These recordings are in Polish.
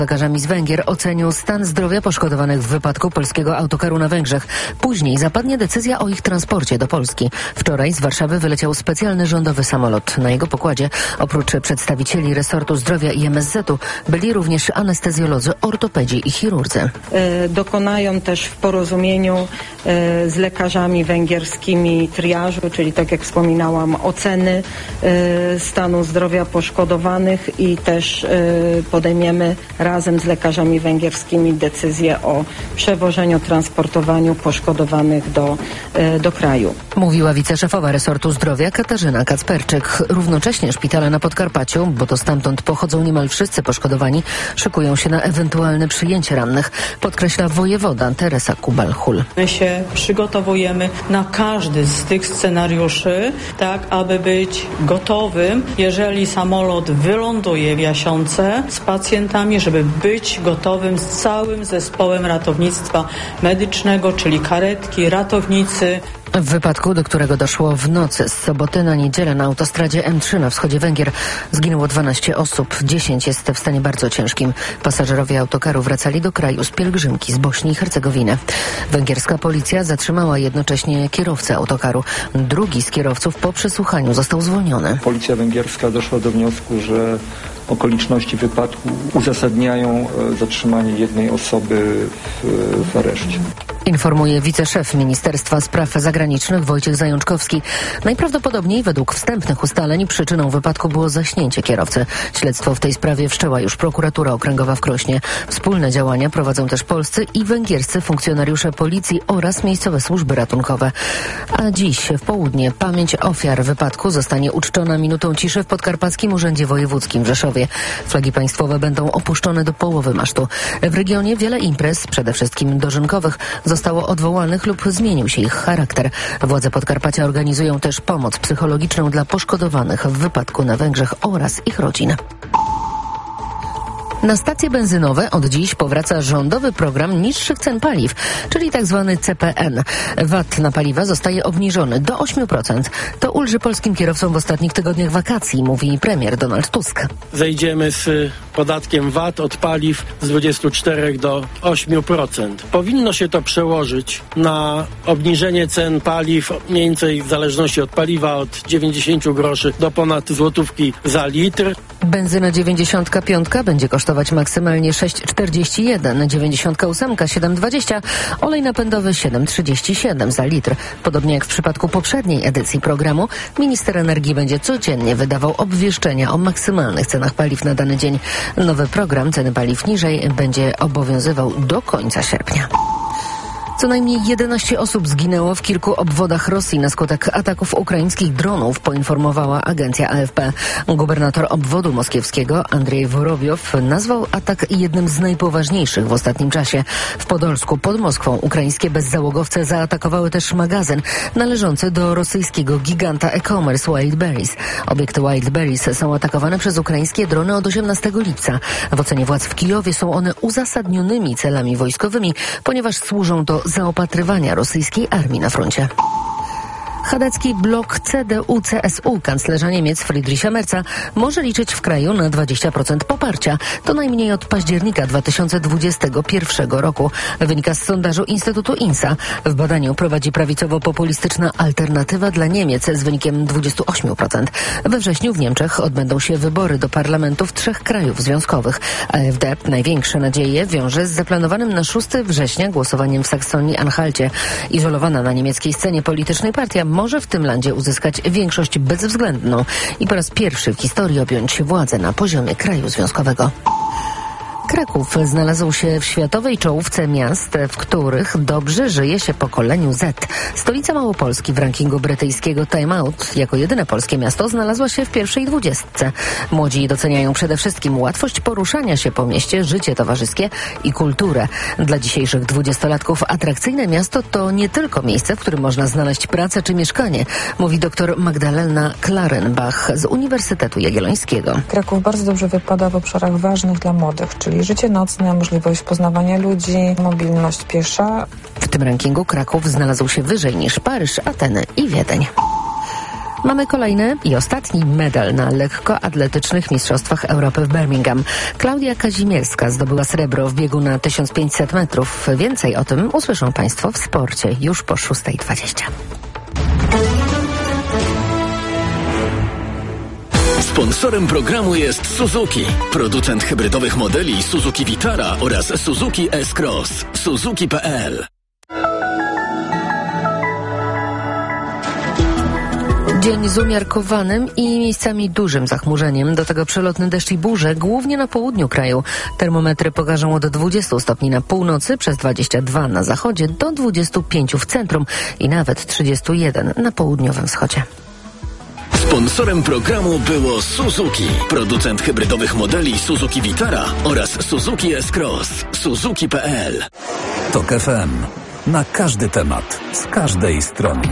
lekarzami z Węgier ocenią stan zdrowia poszkodowanych w wypadku polskiego autokaru na Węgrzech. Później zapadnie decyzja o ich transporcie do Polski. Wczoraj z Warszawy wyleciał specjalny rządowy samolot. Na jego pokładzie oprócz przedstawicieli resortu zdrowia i MSZ-u byli również anestezjolodzy, ortopedzi i chirurdzy. Dokonają też w porozumieniu z lekarzami węgierskimi triażu, czyli tak jak wspominałam, oceny stanu zdrowia poszkodowanych i też podejmiemy razem z lekarzami węgierskimi decyzję o przewożeniu, transportowaniu poszkodowanych do kraju. Mówiła wiceszefowa resortu zdrowia Katarzyna Kacperczyk. Równocześnie szpitale na Podkarpaciu, bo to stamtąd pochodzą niemal wszyscy poszkodowani, szykują się na ewentualne przyjęcie rannych, podkreśla wojewoda Teresa Kubal-Hul. My się przygotowujemy na każdy z tych scenariuszy, tak aby być gotowym, jeżeli samolot wyląduje w Jasionce z pacjentami, żeby być gotowym z całym zespołem ratownictwa medycznego, czyli karetki, ratownicy. W wypadku, do którego doszło w nocy z soboty na niedzielę na autostradzie M3 na wschodzie Węgier, zginęło 12 osób. 10 jest w stanie bardzo ciężkim. Pasażerowie autokaru wracali do kraju z pielgrzymki z Bośni i Hercegowiny. Węgierska policja zatrzymała jednocześnie kierowcę autokaru. Drugi z kierowców po przesłuchaniu został zwolniony. Policja węgierska doszła do wniosku, że okoliczności wypadku uzasadniają zatrzymanie jednej osoby w areszcie. Informuje wiceszef Ministerstwa Spraw Zagranicznych Wojciech Zajączkowski. Najprawdopodobniej według wstępnych ustaleń przyczyną wypadku było zaśnięcie kierowcy. Śledztwo w tej sprawie wszczęła już prokuratura okręgowa w Krośnie. Wspólne działania prowadzą też polscy i węgierscy funkcjonariusze policji oraz miejscowe służby ratunkowe. A dziś w południe pamięć ofiar wypadku zostanie uczczona minutą ciszy w Podkarpackim Urzędzie Wojewódzkim w Rzeszowie. Flagi państwowe będą opuszczone do połowy masztu. W regionie wiele imprez, przede wszystkim dożynkowych, zostało odwołanych lub zmienił się ich charakter. Władze Podkarpacia organizują też pomoc psychologiczną dla poszkodowanych w wypadku na Węgrzech oraz ich rodzin. Na stacje benzynowe od dziś powraca rządowy program niższych cen paliw, czyli tzw. CPN. VAT na paliwa zostaje obniżony do 8%. To ulży polskim kierowcom w ostatnich tygodniach wakacji, mówi premier Donald Tusk. Zejdziemy z podatkiem VAT od paliw z 24 do 8%. Powinno się to przełożyć na obniżenie cen paliw mniej więcej w zależności od paliwa od 90 groszy do ponad złotówki za litr. Benzyna 95 będzie kosztować maksymalnie 6,41, 98 7,20, olej napędowy 7,37 za litr. Podobnie jak w przypadku poprzedniej edycji programu, minister energii będzie codziennie wydawał obwieszczenia o maksymalnych cenach paliw na dany dzień. Nowy program ceny paliw niżej będzie obowiązywał do końca sierpnia. Co najmniej 11 osób zginęło w kilku obwodach Rosji na skutek ataków ukraińskich dronów, poinformowała agencja AFP. Gubernator obwodu moskiewskiego Andrzej Worobjow nazwał atak jednym z najpoważniejszych w ostatnim czasie. W Podolsku pod Moskwą ukraińskie bezzałogowce zaatakowały też magazyn należący do rosyjskiego giganta e-commerce Wildberries. Obiekty Wildberries są atakowane przez ukraińskie drony od 18 lipca. W ocenie władz w Kijowie są one uzasadnionymi celami wojskowymi, ponieważ służą do zaopatrywania rosyjskiej armii na froncie. Chadecki blok CDU-CSU kanclerza Niemiec Friedricha Merza może liczyć w kraju na 20% poparcia. To najmniej od października 2021 roku. Wynika z sondażu Instytutu INSA. W badaniu prowadzi prawicowo-populistyczna Alternatywa dla Niemiec z wynikiem 28%. We wrześniu w Niemczech odbędą się wybory do parlamentów 3 krajów związkowych. AfD największe nadzieje wiąże z zaplanowanym na 6 września głosowaniem w Saksonii-Anhalcie. Izolowana na niemieckiej scenie politycznej partia może w tym landzie uzyskać większość bezwzględną i po raz pierwszy w historii objąć władzę na poziomie kraju związkowego. Kraków znalazł się w światowej czołówce miast, w których dobrze żyje się pokoleniu Z. Stolica Małopolski w rankingu brytyjskiego Time Out jako jedyne polskie miasto znalazła się w pierwszej 20. Młodzi doceniają przede wszystkim łatwość poruszania się po mieście, życie towarzyskie i kulturę. Dla dzisiejszych 20-latków atrakcyjne miasto to nie tylko miejsce, w którym można znaleźć pracę czy mieszkanie, mówi dr Magdalena Klarenbach z Uniwersytetu Jagiellońskiego. Kraków bardzo dobrze wypada w obszarach ważnych dla młodych, czyli życie nocne, możliwość poznawania ludzi, mobilność piesza. W tym rankingu Kraków znalazł się wyżej niż Paryż, Ateny i Wiedeń. Mamy kolejny i ostatni medal na lekkoatletycznych Mistrzostwach Europy w Birmingham. Klaudia Kazimierska zdobyła srebro w biegu na 1500 metrów. Więcej o tym usłyszą Państwo w sporcie już po 6:20. Sponsorem programu jest Suzuki, producent hybrydowych modeli Suzuki Vitara oraz Suzuki S-Cross. Suzuki.pl. Dzień z umiarkowanym i miejscami dużym zachmurzeniem. Do tego przelotny deszcz i burze, głównie na południu kraju. Termometry pokażą od 20 stopni na północy, przez 22 na zachodzie, do 25 w centrum i nawet 31 na południowym wschodzie. Sponsorem programu było Suzuki, producent hybrydowych modeli Suzuki Vitara oraz Suzuki S-Cross. Suzuki.pl. TOK FM. Na każdy temat, z każdej strony.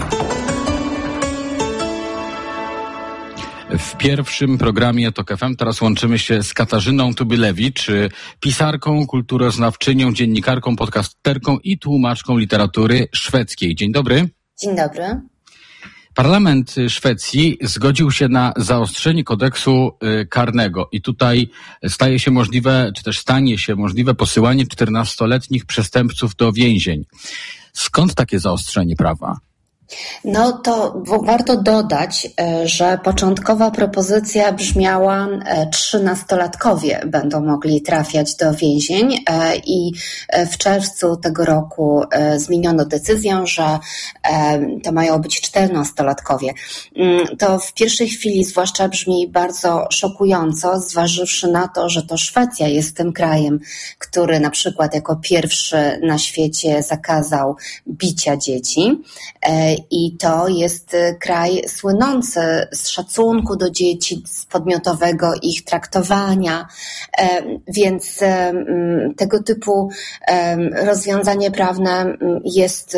W pierwszym programie TOK FM teraz łączymy się z Katarzyną Tubylewicz, pisarką, kulturoznawczynią, dziennikarką, podcasterką i tłumaczką literatury szwedzkiej. Dzień dobry. Dzień dobry. Parlament Szwecji zgodził się na zaostrzenie kodeksu karnego i tutaj staje się możliwe, czy też stanie się możliwe posyłanie 14-letnich przestępców do więzień. Skąd takie zaostrzenie prawa? No to warto dodać, że początkowa propozycja brzmiała 13-latkowie będą mogli trafiać do więzień i w czerwcu tego roku zmieniono decyzję, że to mają być 14-latkowie. To w pierwszej chwili zwłaszcza brzmi bardzo szokująco, zważywszy na to, że to Szwecja jest tym krajem, który na przykład jako pierwszy na świecie zakazał bicia dzieci. I to jest kraj słynący z szacunku do dzieci, z podmiotowego ich traktowania, więc tego typu rozwiązanie prawne jest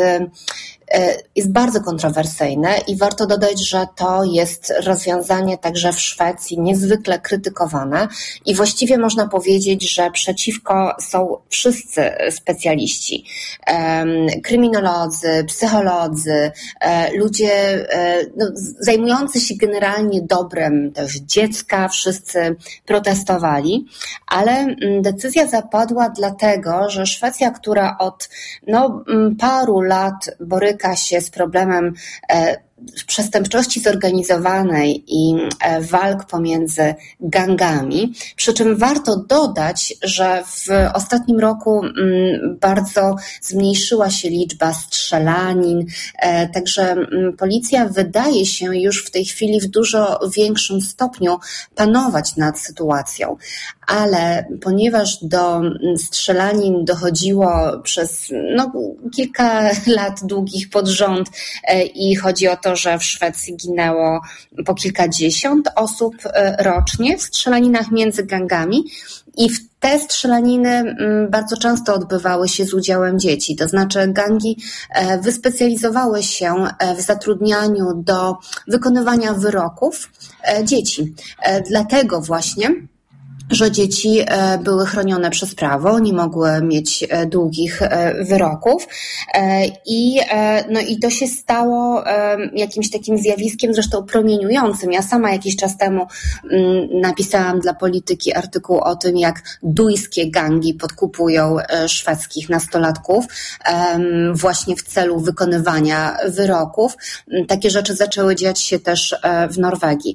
bardzo kontrowersyjne i warto dodać, że to jest rozwiązanie także w Szwecji niezwykle krytykowane i właściwie można powiedzieć, że przeciwko są wszyscy specjaliści, kryminolodzy, psycholodzy, ludzie zajmujący się generalnie dobrem też dziecka, wszyscy protestowali, ale decyzja zapadła dlatego, że Szwecja, która od paru lat boryka się z problemem przestępczości zorganizowanej i walk pomiędzy gangami, przy czym warto dodać, że w ostatnim roku bardzo zmniejszyła się liczba strzelanin, także policja wydaje się już w tej chwili w dużo większym stopniu panować nad sytuacją, ale ponieważ do strzelanin dochodziło przez kilka lat długich pod rząd i chodzi o to, że w Szwecji ginęło po kilkadziesiąt osób rocznie w strzelaninach między gangami i w te strzelaniny bardzo często odbywały się z udziałem dzieci, to znaczy gangi wyspecjalizowały się w zatrudnianiu do wykonywania wyroków dzieci. Dlatego właśnie, że dzieci były chronione przez prawo, nie mogły mieć długich wyroków i to się stało jakimś takim zjawiskiem zresztą promieniującym. Ja sama jakiś czas temu napisałam dla Polityki artykuł o tym, jak duńskie gangi podkupują szwedzkich nastolatków właśnie w celu wykonywania wyroków. Takie rzeczy zaczęły dziać się też w Norwegii.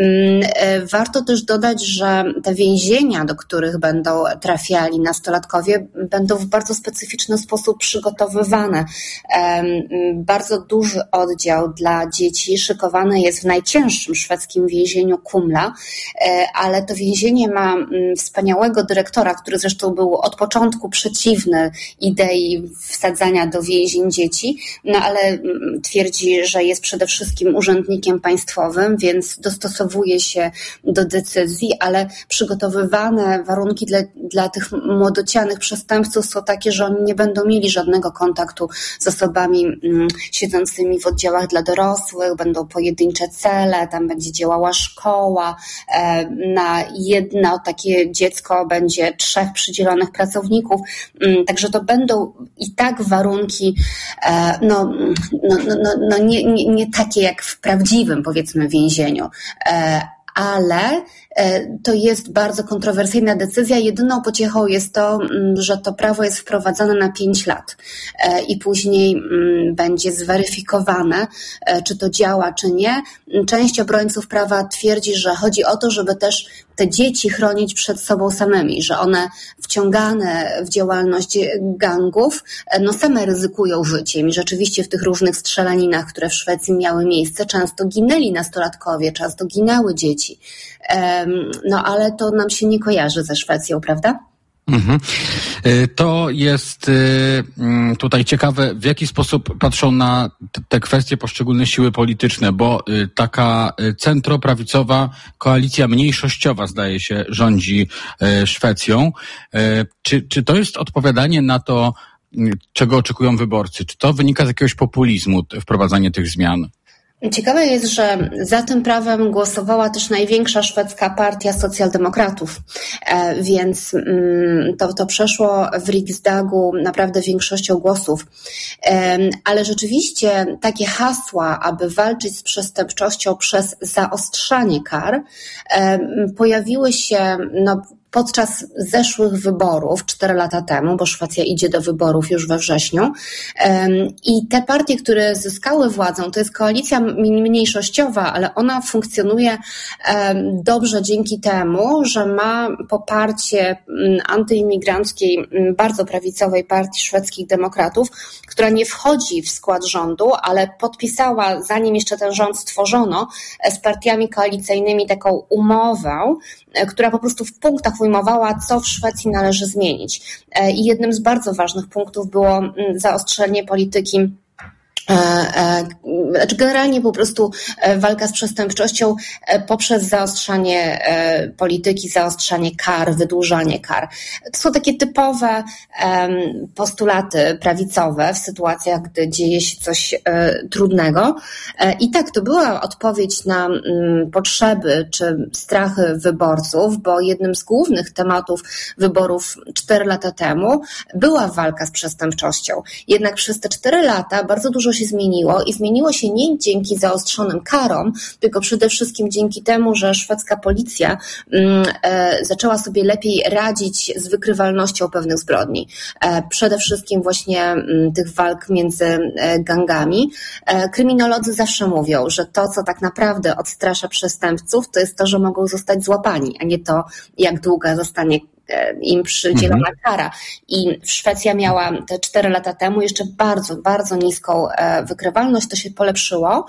Warto też dodać, że te więzienia, do których będą trafiali nastolatkowie, będą w bardzo specyficzny sposób przygotowywane. Bardzo duży oddział dla dzieci szykowany jest w najcięższym szwedzkim więzieniu Kumla, ale to więzienie ma wspaniałego dyrektora, który zresztą był od początku przeciwny idei wsadzania do więzień dzieci, ale twierdzi, że jest przede wszystkim urzędnikiem państwowym, więc dostosowuje się do decyzji, ale przygotowuje przygotowywane warunki dla tych młodocianych przestępców są takie, że oni nie będą mieli żadnego kontaktu z osobami siedzącymi w oddziałach dla dorosłych, będą pojedyncze cele, tam będzie działała szkoła, na jedno takie dziecko będzie 3 przydzielonych pracowników, także to będą i tak warunki nie takie jak w prawdziwym, powiedzmy, więzieniu, ale to jest bardzo kontrowersyjna decyzja. Jedyną pociechą jest to, że to prawo jest wprowadzane na 5 lat i później będzie zweryfikowane, czy to działa, czy nie. Część obrońców prawa twierdzi, że chodzi o to, żeby też te dzieci chronić przed sobą samymi, że one wciągane w działalność gangów, same ryzykują życiem i rzeczywiście w tych różnych strzelaninach, które w Szwecji miały miejsce, często ginęli nastolatkowie, często ginęły dzieci. Ale to nam się nie kojarzy ze Szwecją, prawda? To jest tutaj ciekawe, w jaki sposób patrzą na te kwestie poszczególne siły polityczne, bo taka centroprawicowa koalicja mniejszościowa, zdaje się, rządzi Szwecją. Czy to jest odpowiadanie na to, czego oczekują wyborcy? Czy to wynika z jakiegoś populizmu, wprowadzanie tych zmian? Ciekawe jest, że za tym prawem głosowała też największa szwedzka partia socjaldemokratów, więc to przeszło w Riksdagu naprawdę większością głosów. Ale rzeczywiście takie hasła, aby walczyć z przestępczością przez zaostrzanie kar, pojawiły się podczas zeszłych wyborów 4 lata temu, bo Szwecja idzie do wyborów już we wrześniu, i te partie, które zyskały władzę, to jest koalicja mniejszościowa, ale ona funkcjonuje dobrze dzięki temu, że ma poparcie antyimigranckiej, bardzo prawicowej partii szwedzkich demokratów, która nie wchodzi w skład rządu, ale podpisała, zanim jeszcze ten rząd stworzono, z partiami koalicyjnymi taką umowę, która po prostu w punktach ujmowała, co w Szwecji należy zmienić. I jednym z bardzo ważnych punktów było zaostrzenie polityki, generalnie po prostu walka z przestępczością poprzez zaostrzanie polityki, zaostrzanie kar, wydłużanie kar. To są takie typowe postulaty prawicowe w sytuacjach, gdy dzieje się coś trudnego. I tak, to była odpowiedź na potrzeby czy strachy wyborców, bo jednym z głównych tematów wyborów 4 lata temu była walka z przestępczością. Jednak przez te 4 lata bardzo dużo się zmieniło i zmieniło się nie dzięki zaostrzonym karom, tylko przede wszystkim dzięki temu, że szwedzka policja zaczęła sobie lepiej radzić z wykrywalnością pewnych zbrodni. Przede wszystkim właśnie tych walk między gangami. Kryminolodzy zawsze mówią, że to, co tak naprawdę odstrasza przestępców, to jest to, że mogą zostać złapani, a nie to, jak długa zostanie im przydzielona kara. I Szwecja miała te 4 lata temu jeszcze bardzo, bardzo niską wykrywalność, to się polepszyło.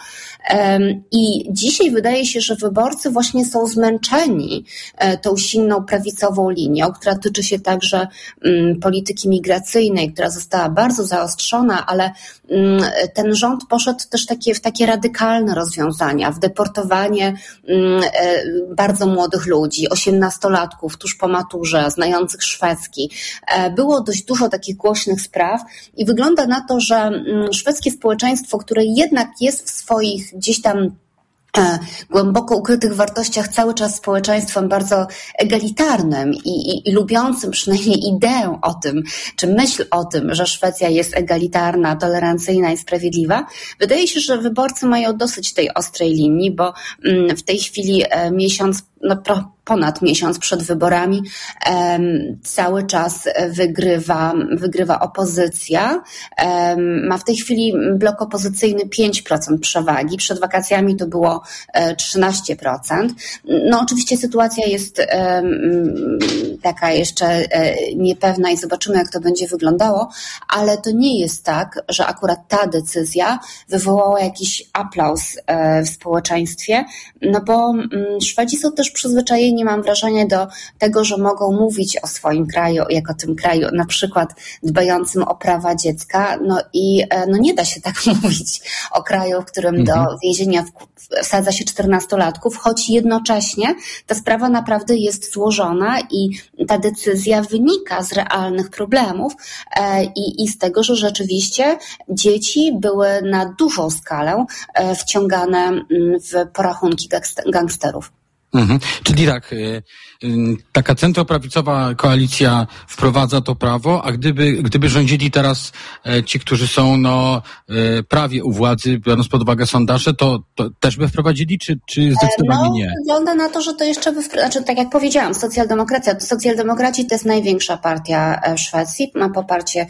I dzisiaj wydaje się, że wyborcy właśnie są zmęczeni tą silną prawicową linią, która tyczy się także polityki migracyjnej, która została bardzo zaostrzona, ale ten rząd poszedł też w takie radykalne rozwiązania, w deportowanie bardzo młodych ludzi, 18-latków tuż po maturze, znających szwedzki. Było dość dużo takich głośnych spraw i wygląda na to, że szwedzkie społeczeństwo, które jednak jest w swoich gdzieś tam głęboko ukrytych wartościach cały czas społeczeństwem bardzo egalitarnym i lubiącym przynajmniej ideę o tym, czy myśl o tym, że Szwecja jest egalitarna, tolerancyjna i sprawiedliwa. Wydaje się, że wyborcy mają dosyć tej ostrej linii, bo w tej chwili ponad miesiąc przed wyborami cały czas wygrywa opozycja. Ma w tej chwili blok opozycyjny 5% przewagi. Przed wakacjami to było 13%. Oczywiście sytuacja jest taka jeszcze niepewna i zobaczymy, jak to będzie wyglądało, ale to nie jest tak, że akurat ta decyzja wywołała jakiś aplauz w społeczeństwie, bo Szwedzi są też przyzwyczajeni, mam wrażenie, do tego, że mogą mówić o swoim kraju, jako tym kraju, na przykład dbającym o prawa dziecka, i nie da się tak mówić o kraju, w którym do więzienia wsadza się 14-latków, choć jednocześnie ta sprawa naprawdę jest złożona i ta decyzja wynika z realnych problemów i z tego, że rzeczywiście dzieci były na dużą skalę wciągane w porachunki gangsterów. Czyli tak, taka centroprawicowa koalicja wprowadza to prawo, a gdyby rządzili teraz ci, którzy są prawie u władzy, biorąc pod uwagę sondaże, to też by wprowadzili, czy zdecydowanie nie? Wygląda na to, że to jeszcze tak jak powiedziałam, socjaldemokraci to jest największa partia w Szwecji, ma poparcie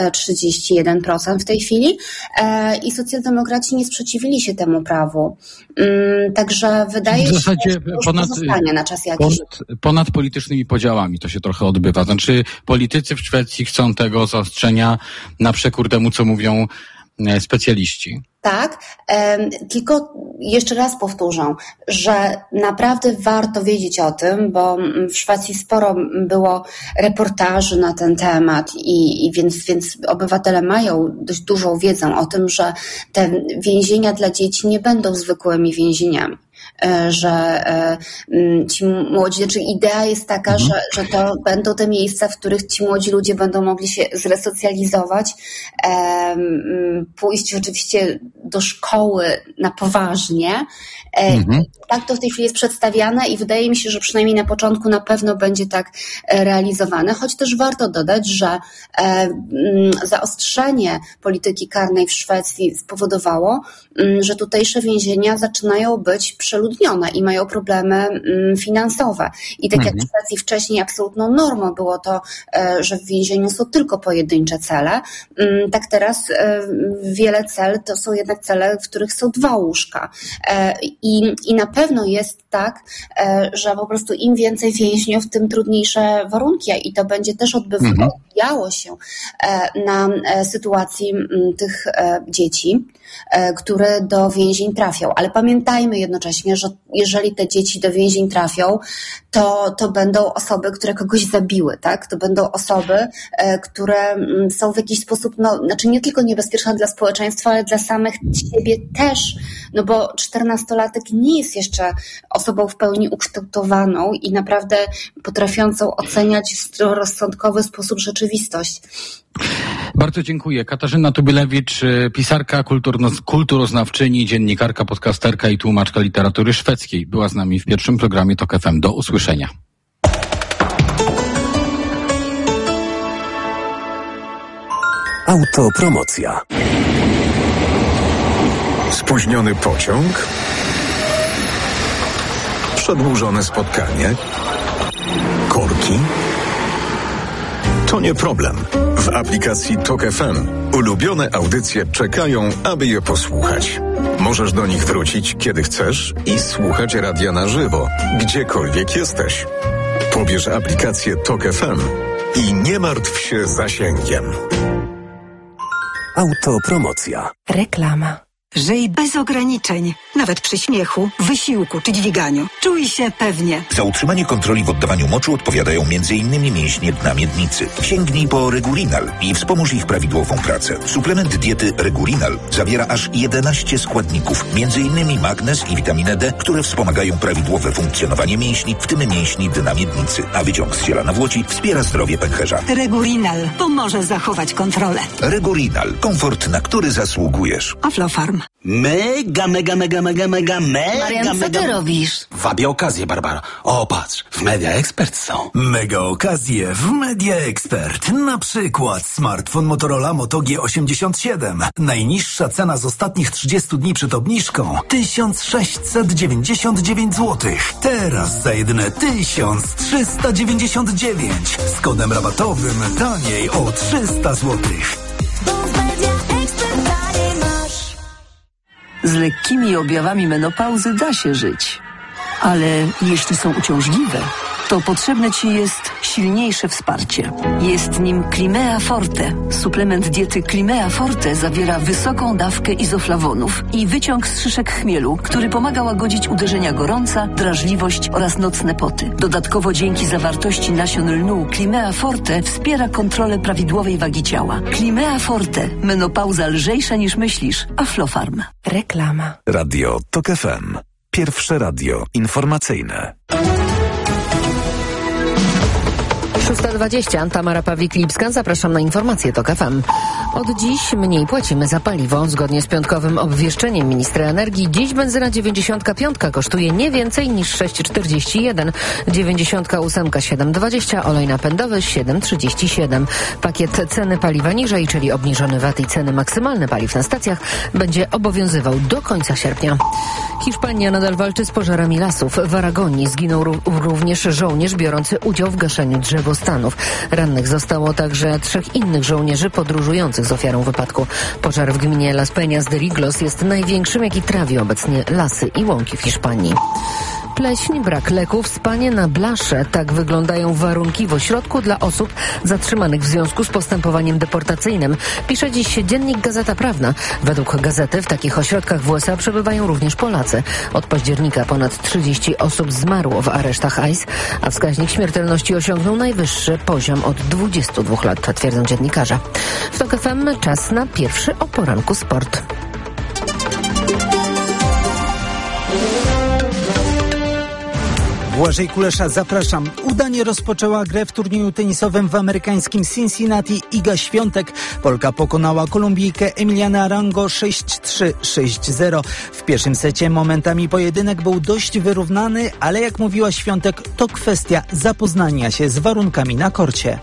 31% w tej chwili i socjaldemokraci nie sprzeciwili się temu prawu. Także wydaje się, że pozostanie na czas jakiś. Ponad politycznymi podziałami to się trochę odbywa. Znaczy politycy w Szwecji chcą tego zaostrzenia na przekór temu, co mówią specjaliści. Tak, tylko jeszcze raz powtórzę, że naprawdę warto wiedzieć o tym, bo w Szwecji sporo było reportaży na ten temat i więc obywatele mają dość dużą wiedzę o tym, że te więzienia dla dzieci nie będą zwykłymi więzieniami. Że ci młodzi, znaczy idea jest taka, że to będą te miejsca, w których ci młodzi ludzie będą mogli się zresocjalizować, pójść oczywiście do szkoły na poważnie. Tak to w tej chwili jest przedstawiane i wydaje mi się, że przynajmniej na początku na pewno będzie tak realizowane, choć też warto dodać, że zaostrzenie polityki karnej w Szwecji spowodowało, że tutejsze więzienia zaczynają być przeludnione i mają problemy finansowe. I tak jak w Szwecji wcześniej absolutną normą było to, że w więzieniu są tylko pojedyncze cele, tak teraz wiele cel to są jednak cele, w których są 2 łóżka. I na pewno jest tak, że po prostu im więcej więźniów, tym trudniejsze warunki i to będzie też odbijało się na sytuacji tych dzieci, które do więzień trafią. Ale pamiętajmy jednocześnie, że jeżeli te dzieci do więzień trafią, to będą osoby, które kogoś zabiły, tak? To będą osoby, które są w jakiś sposób, znaczy nie tylko niebezpieczne dla społeczeństwa, ale dla samych siebie też, bo 14-latek nie jest jeszcze osobą w pełni ukształtowaną i naprawdę potrafiącą oceniać w zdroworozsądkowy sposób rzeczywistość. Bardzo dziękuję. Katarzyna Tubylewicz, pisarka, kulturoznawczyni, dziennikarka, podcasterka i tłumaczka literatury szwedzkiej. Była z nami w pierwszym programie TOK FM. Do usłyszenia. Autopromocja. Spóźniony pociąg? Przedłużone spotkanie? Korki? To nie problem. W aplikacji TOK FM ulubione audycje czekają, aby je posłuchać. Możesz do nich wrócić, kiedy chcesz i słuchać radia na żywo, gdziekolwiek jesteś. Pobierz aplikację TOK FM i nie martw się zasięgiem. Autopromocja. Reklama. Żyj bez ograniczeń, nawet przy śmiechu, wysiłku czy dźwiganiu. Czuj się pewnie. Za utrzymanie kontroli w oddawaniu moczu odpowiadają m.in. mięśnie dna miednicy. Sięgnij po Regurinal i wspomóż ich prawidłową pracę. Suplement diety Regurinal zawiera aż 11 składników, m.in. magnez i witaminę D, które wspomagają prawidłowe funkcjonowanie mięśni, w tym mięśni dna miednicy. A wyciąg z ziela nawłoci wspiera zdrowie pęcherza. Regurinal pomoże zachować kontrolę. Regurinal. Komfort, na który zasługujesz. Aflofarm. Mega. Marian, co ty robisz? Wabię okazję, Barbara. O, patrz, w Media Expert są. Mega okazje w Media Expert. Na przykład smartfon Motorola Moto G87. Najniższa cena z ostatnich 30 dni przed obniżką 1699 zł. Teraz za jedyne 1399. Z kodem rabatowym taniej o 300 zł. Z lekkimi objawami menopauzy da się żyć. Ale jeśli są uciążliwe, to potrzebne Ci jest silniejsze wsparcie. Jest nim Climea Forte. Suplement diety Climea Forte zawiera wysoką dawkę izoflawonów i wyciąg z szyszek chmielu, który pomaga łagodzić uderzenia gorąca, drażliwość oraz nocne poty. Dodatkowo dzięki zawartości nasion lnu Climea Forte wspiera kontrolę prawidłowej wagi ciała. Climea Forte. Menopauza lżejsza niż myślisz. Aflofarm. Reklama. Radio TOK FM. Pierwsze radio informacyjne. 6:20. Tamara Pawlik-Lipska. Zapraszam na informacje TOK FM. Od dziś mniej płacimy za paliwo. Zgodnie z piątkowym obwieszczeniem ministra energii, dziś benzyna 95 kosztuje nie więcej niż 6,41, 98 7,20, olej napędowy 7,37. Pakiet ceny paliwa niżej, czyli obniżony VAT i ceny maksymalne paliw na stacjach, będzie obowiązywał do końca sierpnia. Hiszpania nadal walczy z pożarami lasów. W Aragonii zginął również żołnierz biorący udział w gaszeniu drzewostanów. Rannych zostało także 3 innych żołnierzy podróżujących z ofiarą wypadku. Pożar w gminie Las Peñas de Riglos jest największym, jaki trawi obecnie lasy i łąki w Hiszpanii. Pleśń, brak leków, spanie na blasze. Tak wyglądają warunki w ośrodku dla osób zatrzymanych w związku z postępowaniem deportacyjnym. Pisze dziś dziennik Gazeta Prawna. Według gazety w takich ośrodkach w USA przebywają również Polacy. Od października ponad 30 osób zmarło w aresztach ICE, a wskaźnik śmiertelności osiągnął najwyższy poziom od 22 lat, twierdzą dziennikarze. W TOK FM czas na pierwszy o poranku sport. Błażej Kulesza, zapraszam. Udanie rozpoczęła grę w turnieju tenisowym w amerykańskim Cincinnati Iga Świątek. Polka pokonała Kolumbijkę Emilianę Arango 6-3, 6-0. W pierwszym secie momentami pojedynek był dość wyrównany, ale jak mówiła Świątek, to kwestia zapoznania się z warunkami na korcie.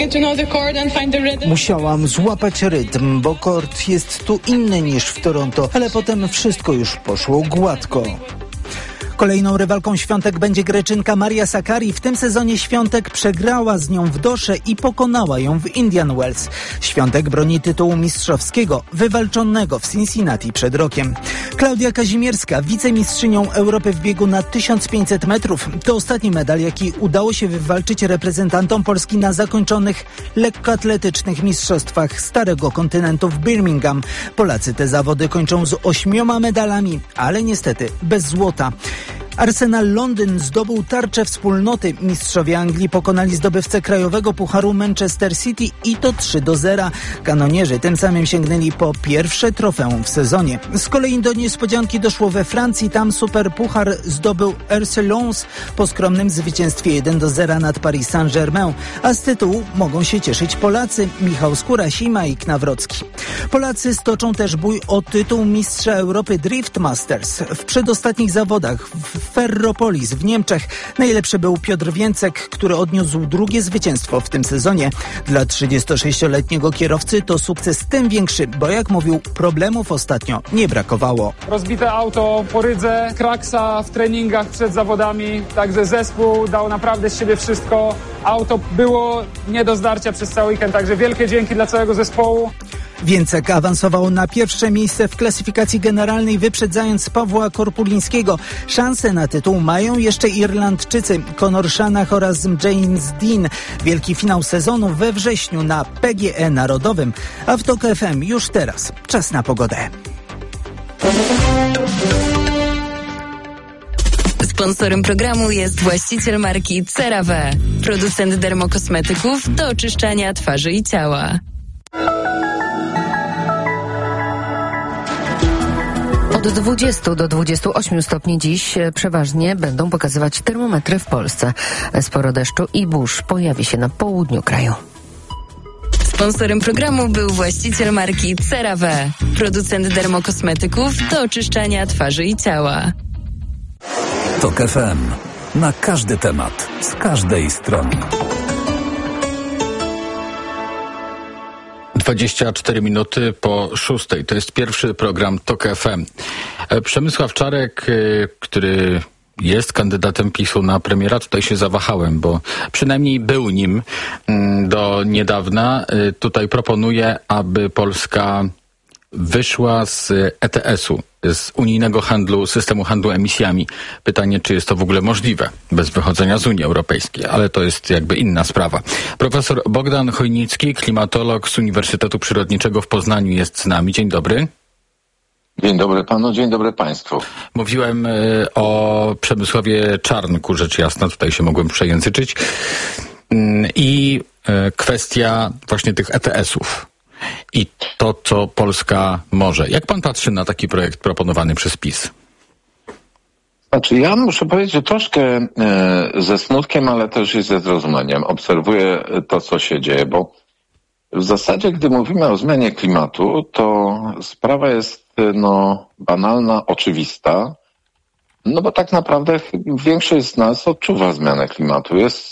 Musiałam złapać rytm, bo kort jest tu inny niż w Toronto, ale potem wszystko już poszło gładko. Kolejną rywalką Świątek będzie Greczynka Maria Sakkari. W tym sezonie Świątek przegrała z nią w Dosze i pokonała ją w Indian Wells. Świątek broni tytułu mistrzowskiego, wywalczonego w Cincinnati przed rokiem. Klaudia Kazimierska, wicemistrzynią Europy w biegu na 1500 metrów. To ostatni medal, jaki udało się wywalczyć reprezentantom Polski na zakończonych lekkoatletycznych mistrzostwach Starego Kontynentu w Birmingham. Polacy te zawody kończą z 8 medalami, ale niestety bez złota. Arsenal Londyn zdobył tarczę wspólnoty. Mistrzowie Anglii pokonali zdobywcę krajowego pucharu Manchester City i to 3-0. Kanonierzy tym samym sięgnęli po pierwsze trofeum w sezonie. Z kolei do niespodzianki doszło we Francji. Tam superpuchar zdobył RC Lens po skromnym zwycięstwie 1-0 nad Paris Saint-Germain. A z tytułu mogą się cieszyć Polacy Michał Skóraś i Majk Nawrocki. Polacy stoczą też bój o tytuł mistrza Europy Drift Masters. W przedostatnich zawodach w Ferropolis w Niemczech najlepszy był Piotr Więcek, który odniósł drugie zwycięstwo w tym sezonie. Dla 36-letniego kierowcy to sukces tym większy, bo jak mówił, problemów ostatnio nie brakowało. Rozbite auto po rydze, kraksa w treningach przed zawodami, także zespół dał naprawdę z siebie wszystko. Auto było nie do zdarcia przez cały weekend, także wielkie dzięki dla całego zespołu. Więcek awansował na pierwsze miejsce w klasyfikacji generalnej, wyprzedzając Pawła Korpulińskiego. Szanse na tytuł mają jeszcze Irlandczycy Conor Shanach oraz James Dean. Wielki finał sezonu we wrześniu na PGE Narodowym. A w TOK FM już teraz czas na pogodę. Sponsorem programu jest właściciel marki CeraVe, producent dermokosmetyków do oczyszczania twarzy i ciała. Od 20 do 28 stopni dziś przeważnie będą pokazywać termometry w Polsce. Sporo deszczu i burz pojawi się na południu kraju. Sponsorem programu był właściciel marki CeraVe, producent dermokosmetyków do oczyszczania twarzy i ciała. TOK FM. Na każdy temat, z każdej strony. 24 minuty po 6. To jest pierwszy program TOK FM. Przemysław Czarek, który jest kandydatem PiS-u na premiera, tutaj się zawahałem, bo przynajmniej był nim do niedawna. Tutaj proponuje, aby Polska wyszła z ETS-u, z unijnego handlu, systemu handlu emisjami. Pytanie, czy jest to w ogóle możliwe bez wychodzenia z Unii Europejskiej, ale to jest jakby inna sprawa. Profesor Bogdan Chojnicki, klimatolog z Uniwersytetu Przyrodniczego w Poznaniu jest z nami. Dzień dobry. Dzień dobry panu, dzień dobry państwu. Mówiłem o Przemysławie Czarnku, rzecz jasna, tutaj się mogłem przejęzyczyć. I kwestia właśnie tych ETS-ów i to, co Polska może. Jak pan patrzy na taki projekt proponowany przez PiS? Znaczy, ja muszę powiedzieć, że troszkę ze smutkiem, ale też i ze zrozumieniem obserwuję to, co się dzieje, bo w zasadzie, gdy mówimy o zmianie klimatu, to sprawa jest banalna, oczywista, no bo tak naprawdę większość z nas odczuwa zmianę klimatu.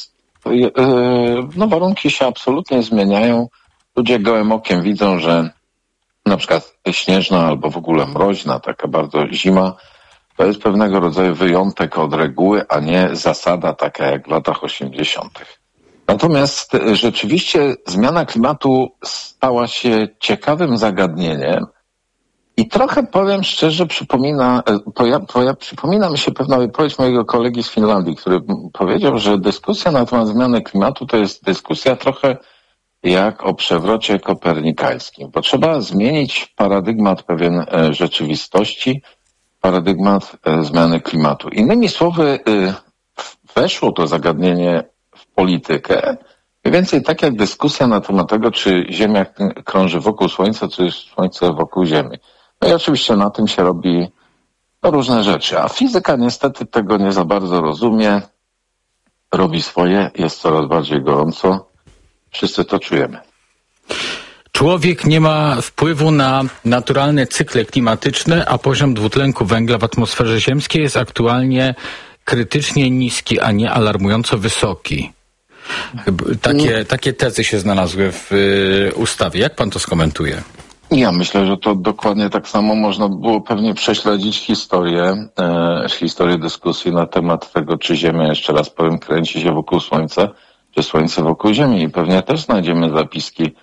Warunki się absolutnie zmieniają. Ludzie gołym okiem widzą, że na przykład śnieżna albo w ogóle mroźna, taka bardzo zima, to jest pewnego rodzaju wyjątek od reguły, a nie zasada taka jak w latach 80. Natomiast rzeczywiście zmiana klimatu stała się ciekawym zagadnieniem i trochę, powiem szczerze, przypomina mi się pewna wypowiedź mojego kolegi z Finlandii, który powiedział, że dyskusja na temat zmiany klimatu to jest dyskusja trochę jak o przewrocie kopernikańskim, bo trzeba zmienić paradygmat pewien rzeczywistości, paradygmat zmiany klimatu. Innymi słowy, weszło to zagadnienie w politykę, mniej więcej tak jak dyskusja na temat tego, czy Ziemia krąży wokół Słońca, czy Słońce wokół Ziemi. No i oczywiście na tym się robi różne rzeczy, a fizyka niestety tego nie za bardzo rozumie, robi swoje, jest coraz bardziej gorąco, wszyscy to czujemy. Człowiek nie ma wpływu na naturalne cykle klimatyczne, a poziom dwutlenku węgla w atmosferze ziemskiej jest aktualnie krytycznie niski, a nie alarmująco wysoki. Takie tezy się znalazły w ustawie. Jak pan to skomentuje? Ja myślę, że to dokładnie tak samo można było pewnie prześledzić historię dyskusji na temat tego, czy Ziemia, jeszcze raz powiem, kręci się wokół Słońca, czy Słońce wokół Ziemi. I pewnie też znajdziemy zapiski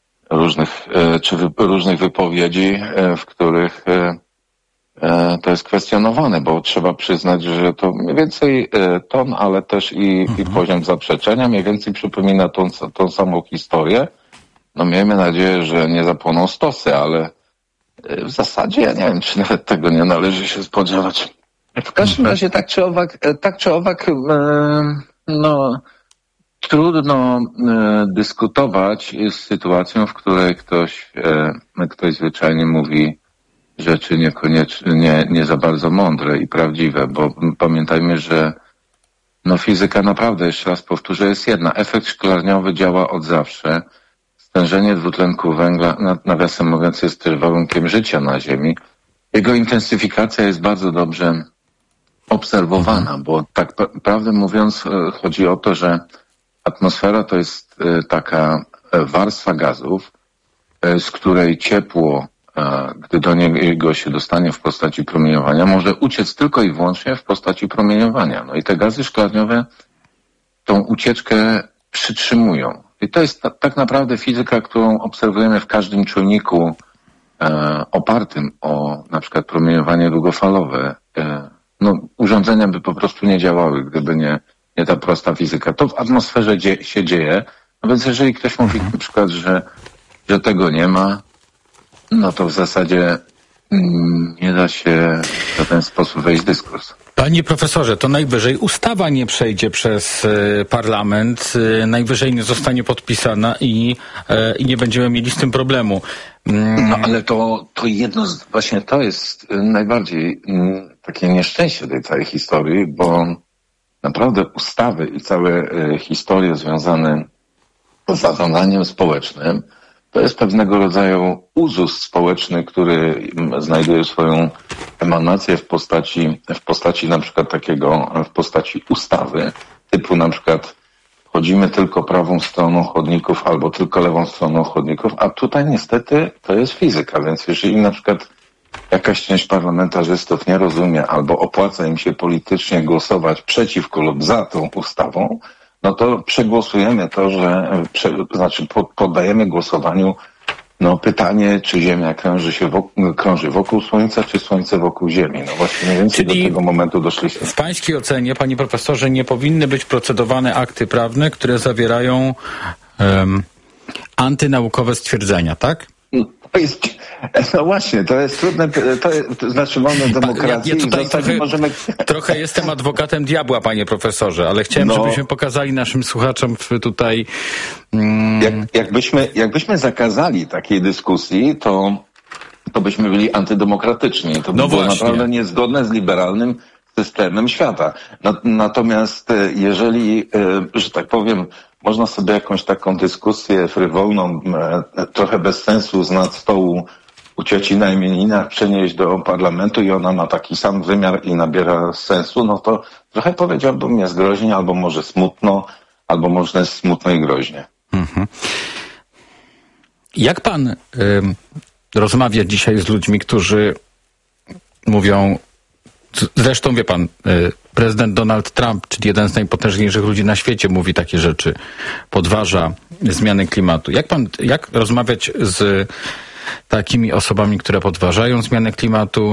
różnych wypowiedzi, w których to jest kwestionowane, bo trzeba przyznać, że to mniej więcej ton, ale też i poziom zaprzeczenia mniej więcej przypomina tą samą historię. No miejmy nadzieję, że nie zapłoną stosy, ale w zasadzie ja nie wiem, czy nawet tego nie należy się spodziewać. W każdym razie tak czy owak trudno dyskutować z sytuacją, w której ktoś zwyczajnie mówi rzeczy niekoniecznie, nie za bardzo mądre i prawdziwe, bo pamiętajmy, że fizyka naprawdę, jeszcze raz powtórzę, jest jedna. Efekt szklarniowy działa od zawsze. Stężenie dwutlenku węgla, nawiasem mówiąc, jest też warunkiem życia na Ziemi. Jego intensyfikacja jest bardzo dobrze obserwowana, bo tak prawdę mówiąc chodzi o to, że atmosfera to jest taka warstwa gazów, z której ciepło, gdy do niego się dostanie w postaci promieniowania, może uciec tylko i wyłącznie w postaci promieniowania. No i te gazy szklarniowe tą ucieczkę przytrzymują. I to jest tak naprawdę fizyka, którą obserwujemy w każdym czujniku opartym o na przykład promieniowanie długofalowe. Urządzenia by po prostu nie działały, gdyby nie ta prosta fizyka. To w atmosferze się dzieje. No więc jeżeli ktoś mówi na przykład, że tego nie ma, no to w zasadzie nie da się w ten sposób wejść w dyskurs. Panie profesorze, to najwyżej ustawa nie przejdzie przez parlament, najwyżej nie zostanie podpisana i nie będziemy mieli z tym problemu. No ale to jedno, właśnie to jest najbardziej takie nieszczęście tej całej historii, bo naprawdę ustawy i całe historie związane z zarządzaniem społecznym to jest pewnego rodzaju uzus społeczny, który znajduje swoją emanację w postaci na przykład w postaci ustawy, typu na przykład chodzimy tylko prawą stroną chodników albo tylko lewą stroną chodników, a tutaj niestety to jest fizyka, więc jeżeli na przykład jakaś część parlamentarzystów nie rozumie albo opłaca im się politycznie głosować przeciwko lub za tą ustawą, no to przegłosujemy to, poddajemy głosowaniu No pytanie, czy Ziemia krąży wokół Słońca, czy Słońce wokół Ziemi. No właśnie mniej więcej do tego momentu doszliśmy. W pańskiej ocenie, panie profesorze, nie powinny być procedowane akty prawne, które zawierają antynaukowe stwierdzenia, tak? No właśnie, to jest trudne, to znaczy mamy demokrację ja tutaj trochę jestem adwokatem diabła, panie profesorze, ale chciałem, żebyśmy pokazali naszym słuchaczom tutaj... Jakbyśmy zakazali takiej dyskusji, to byśmy byli antydemokratyczni. To by było naprawdę niezgodne z liberalnym systemem świata. Natomiast jeżeli, że tak powiem, można sobie jakąś taką dyskusję frywolną, trochę bez sensu z nad stołu u cioci na imieninach przenieść do parlamentu i ona ma taki sam wymiar i nabiera sensu, no to trochę powiedziałbym jest groźnie, albo może smutno, albo może smutno i groźnie. Mhm. Jak pan rozmawia dzisiaj z ludźmi, którzy mówią, zresztą wie pan, prezydent Donald Trump, czyli jeden z najpotężniejszych ludzi na świecie, mówi takie rzeczy, podważa zmiany klimatu. Jak rozmawiać z takimi osobami, które podważają zmianę klimatu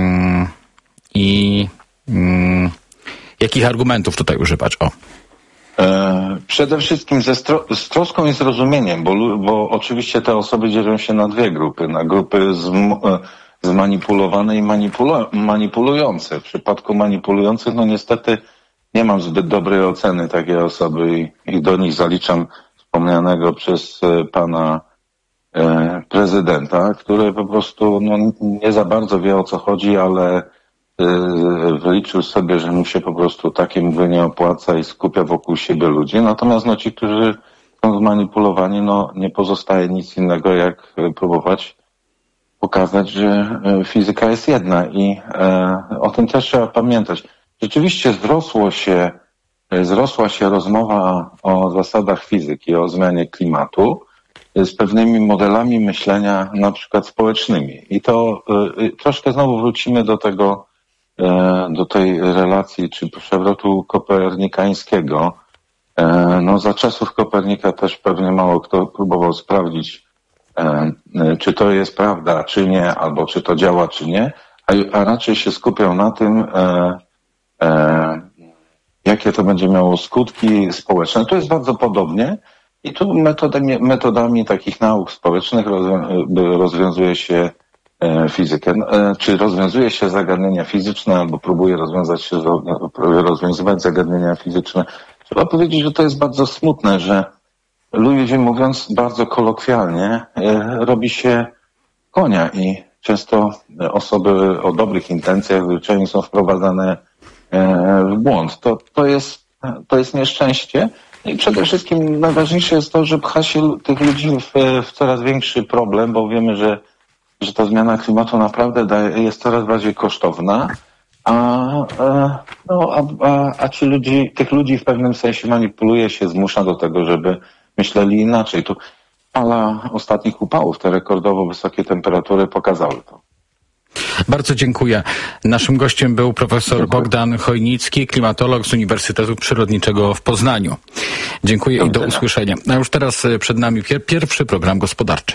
i jakich argumentów tutaj używać? Przede wszystkim z troską i zrozumieniem, bo oczywiście te osoby dzielą się na dwie grupy. Na grupy zmanipulowane i manipulujące. W przypadku manipulujących, no niestety nie mam zbyt dobrej oceny takiej osoby i do nich zaliczam wspomnianego przez pana prezydenta, który po prostu nie za bardzo wie, o co chodzi, ale wyliczył sobie, że mu się po prostu takie mówienie opłaca i skupia wokół siebie ludzi. Natomiast ci, którzy są zmanipulowani, nie pozostaje nic innego, jak próbować pokazać, że fizyka jest jedna i o tym też trzeba pamiętać. Rzeczywiście zrosła się rozmowa o zasadach fizyki, o zmianie klimatu z pewnymi modelami myślenia na przykład społecznymi. I to troszkę znowu wrócimy do tej relacji czy przewrotu kopernikańskiego. Za czasów Kopernika też pewnie mało kto próbował sprawdzić, czy to jest prawda, czy nie, albo czy to działa, czy nie, a raczej się skupiał na tym, jakie to będzie miało skutki społeczne. To jest bardzo podobnie i tu metodami takich nauk społecznych rozwiązuje się fizykę, czy rozwiązuje się zagadnienia fizyczne, albo próbuje rozwiązywać zagadnienia fizyczne. Trzeba powiedzieć, że to jest bardzo smutne, że ludzie, mówiąc bardzo kolokwialnie, robi się konia i często osoby o dobrych intencjach zwyczajnie są wprowadzane w błąd. To jest nieszczęście i przede wszystkim najważniejsze jest to, że pcha się tych ludzi w coraz większy problem, bo wiemy, że ta zmiana klimatu naprawdę jest coraz bardziej kosztowna, a tych ludzi w pewnym sensie manipuluje się, zmusza do tego, żeby myśleli inaczej. Tu fala ostatnich upałów, te rekordowo wysokie temperatury pokazały to. Bardzo dziękuję. Naszym gościem był profesor Bogdan Chojnicki, klimatolog z Uniwersytetu Przyrodniczego w Poznaniu. Dziękuję i do usłyszenia. A już teraz przed nami pierwszy program gospodarczy.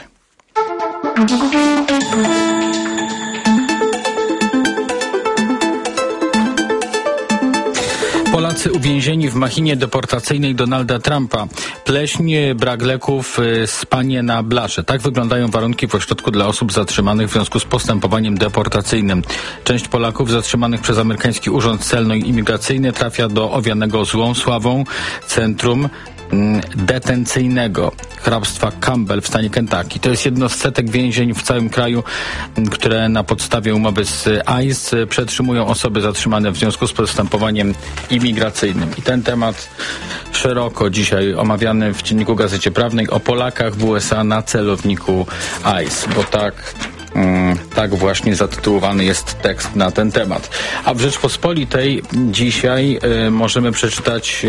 Polacy uwięzieni w machinie deportacyjnej Donalda Trumpa. Pleśń, brak leków, spanie na blasze. Tak wyglądają warunki w ośrodku dla osób zatrzymanych w związku z postępowaniem deportacyjnym. Część Polaków zatrzymanych przez amerykański Urząd Celno-Imigracyjny trafia do owianego złą sławą centrum detencyjnego hrabstwa Campbell w stanie Kentucky. To jest jedno z setek więzień w całym kraju, które na podstawie umowy z ICE przetrzymują osoby zatrzymane w związku z postępowaniem imigracyjnym. I ten temat szeroko dzisiaj omawiany w Dzienniku Gazecie Prawnej o Polakach w USA na celowniku ICE, bo tak Tak właśnie zatytułowany jest tekst na ten temat. A w Rzeczpospolitej dzisiaj możemy przeczytać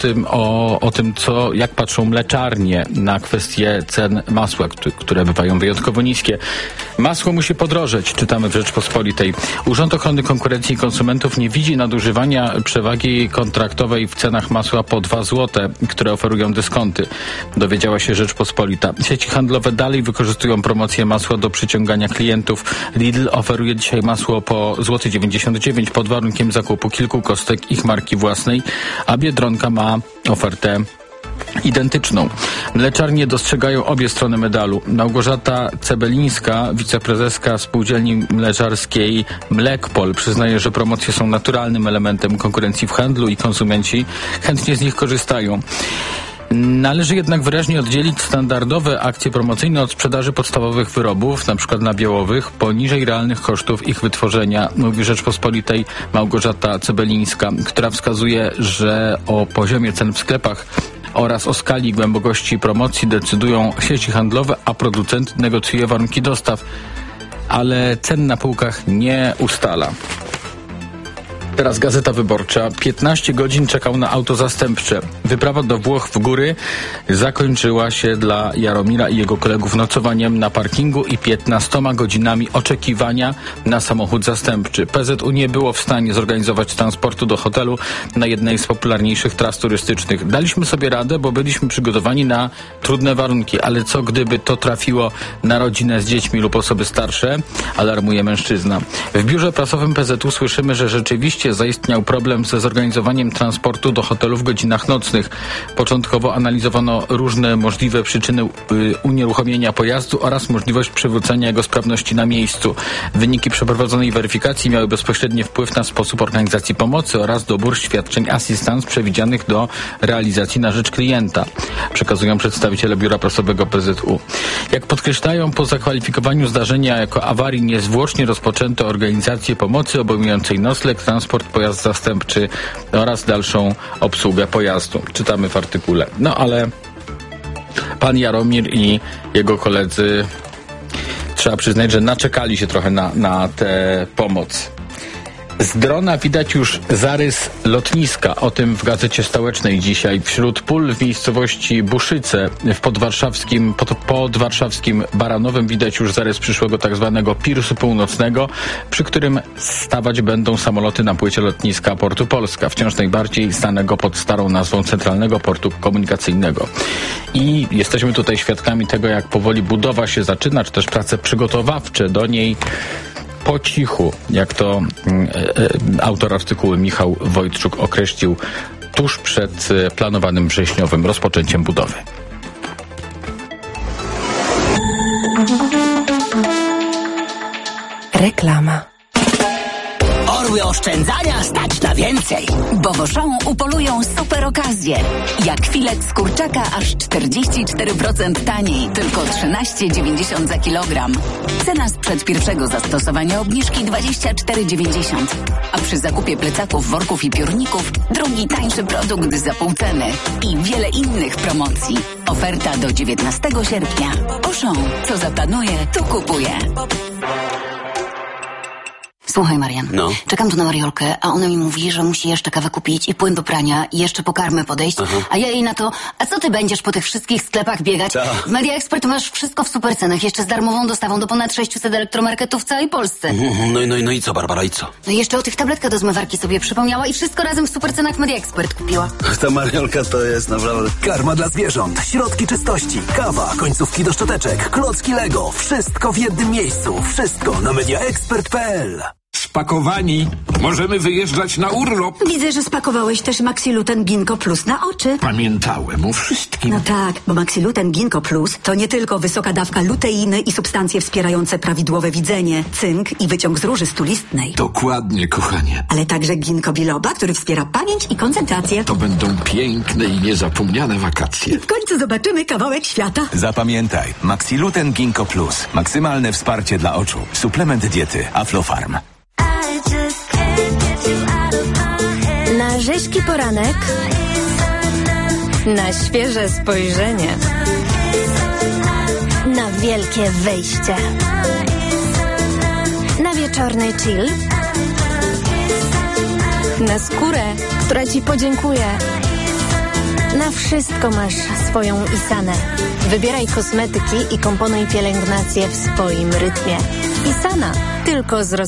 o tym, jak patrzą mleczarnie na kwestię cen masła, które bywają wyjątkowo niskie. Masło musi podrożeć, czytamy w Rzeczpospolitej. Urząd Ochrony Konkurencji i Konsumentów nie widzi nadużywania przewagi kontraktowej w cenach masła po 2 zł, które oferują dyskonty. Dowiedziała się Rzeczpospolita. Sieci handlowe dalej wykorzystują promocję masła do przyciągania klientów. Lidl oferuje dzisiaj masło po 0,99 zł pod warunkiem zakupu kilku kostek ich marki własnej, a Biedronka ma ofertę identyczną. Mleczarnie dostrzegają obie strony medalu. Małgorzata Cebelińska, wiceprezeska spółdzielni mleczarskiej Mlekpol, przyznaje, że promocje są naturalnym elementem konkurencji w handlu i konsumenci chętnie z nich korzystają. Należy jednak wyraźnie oddzielić standardowe akcje promocyjne od sprzedaży podstawowych wyrobów, np. nabiołowych, poniżej realnych kosztów ich wytworzenia, mówi Rzeczpospolitej Małgorzata Cebelińska, która wskazuje, że o poziomie cen w sklepach oraz o skali i głębokości promocji decydują sieci handlowe, a producent negocjuje warunki dostaw, ale cen na półkach nie ustala. Teraz Gazeta Wyborcza. 15 godzin czekał na auto zastępcze. Wyprawa do Włoch w góry zakończyła się dla Jaromira i jego kolegów nocowaniem na parkingu i 15 godzinami oczekiwania na samochód zastępczy. PZU nie było w stanie zorganizować transportu do hotelu na jednej z popularniejszych tras turystycznych. Daliśmy sobie radę, bo byliśmy przygotowani na trudne warunki, ale co gdyby to trafiło na rodzinę z dziećmi lub osoby starsze? Alarmuje mężczyzna. W biurze prasowym PZU słyszymy, że rzeczywiście zaistniał problem ze zorganizowaniem transportu do hotelu w godzinach nocnych. Początkowo analizowano różne możliwe przyczyny unieruchomienia pojazdu oraz możliwość przywrócenia jego sprawności na miejscu. Wyniki przeprowadzonej weryfikacji miały bezpośredni wpływ na sposób organizacji pomocy oraz dobór świadczeń assistance przewidzianych do realizacji na rzecz klienta, przekazują przedstawiciele biura prasowego PZU. Jak podkreślają, po zakwalifikowaniu zdarzenia jako awarii niezwłocznie rozpoczęto organizację pomocy obejmującej nocleg, transport, pojazd zastępczy oraz dalszą obsługę pojazdu. Czytamy w artykule. No ale pan Jaromir i jego koledzy, trzeba przyznać, że naczekali się trochę na tę pomoc. Z drona widać już zarys lotniska. O tym w Gazecie Stołecznej dzisiaj. Wśród pól w miejscowości Buszyce w podwarszawskim Baranowem widać już zarys przyszłego tak zwanego Pirsu Północnego, przy którym stawać będą samoloty na płycie lotniska Portu Polska, wciąż najbardziej znanego pod starą nazwą Centralnego Portu Komunikacyjnego. I jesteśmy tutaj świadkami tego, jak powoli budowa się zaczyna, czy też prace przygotowawcze do niej po cichu, jak to autor artykułu Michał Wojtczuk określił, tuż przed planowanym wrześniowym rozpoczęciem budowy. Reklama. Orły oszczędzania stać na więcej. Bo w Auchan upolują super okazje. Jak filet z kurczaka aż 44% taniej. Tylko 13,90 za kilogram. Cena sprzed pierwszego zastosowania obniżki 24,90. A przy zakupie plecaków, worków i piórników drugi tańszy produkt za pół ceny. I wiele innych promocji. Oferta do 19 sierpnia. Auchan. Co zaplanuje, to kupuje. Słuchaj, Marian, czekam tu na Mariolkę, a ona mi mówi, że musi jeszcze kawę kupić i płyn do prania i jeszcze po karmę podejść, a ja jej na to, a co ty będziesz po tych wszystkich sklepach biegać? W Media Expert masz wszystko w super cenach, jeszcze z darmową dostawą do ponad 600 elektromarketów w całej Polsce. No i co, Barbara, i co? No i jeszcze o tych tabletkach do zmywarki sobie przypomniała i wszystko razem w super cenach w Media Expert kupiła. Ta Mariolka to jest naprawdę... Karma dla zwierząt, środki czystości, kawa, końcówki do szczoteczek, klocki Lego, wszystko w jednym miejscu, wszystko na mediaexpert.pl. Spakowani. Możemy wyjeżdżać na urlop. Widzę, że spakowałeś też Maxiluten Ginkgo Plus na oczy. Pamiętałem o wszystkim. No tak, bo Maxiluten Ginkgo Plus to nie tylko wysoka dawka luteiny i substancje wspierające prawidłowe widzenie, cynk i wyciąg z róży stulistnej. Dokładnie, kochanie. Ale także ginkgo biloba, który wspiera pamięć i koncentrację. To będą piękne i niezapomniane wakacje. W końcu zobaczymy kawałek świata. Zapamiętaj, Maxiluten Ginkgo Plus. Maksymalne wsparcie dla oczu. Suplement diety Aflofarm. Na rzeźki poranek, na świeże spojrzenie, na wielkie wejście. Na wieczorny chill. Na skórę, która Ci podziękuje. Na wszystko masz swoją Isanę. Wybieraj kosmetyki i komponuj pielęgnację w swoim rytmie. Isana. Tylko z